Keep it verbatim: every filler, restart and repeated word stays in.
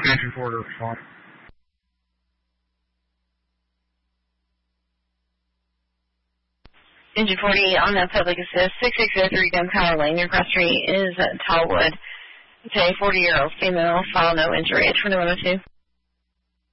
Engine four to respond. Engine forty on that public assist, six six zero three Gun Power Lane. Your cross street is uh, Tallwood. It's a forty-year-old female, file no injury. It's for no one oh two.